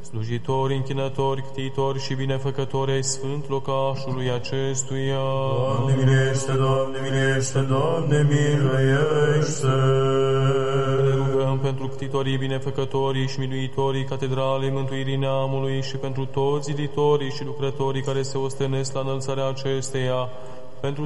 slujitori, închinători, ctitori și binefăcători ai sfânt locașului acestuia. Doamne miluiește, Doamne miluiește, Doamne miluiește. Ne rugăm pentru ctitorii, binefăcătorii și miluitorii Catedralei Mântuirii Neamului și pentru toți ziditorii și lucrătorii care se ostenesc la înălțarea acesteia, pentru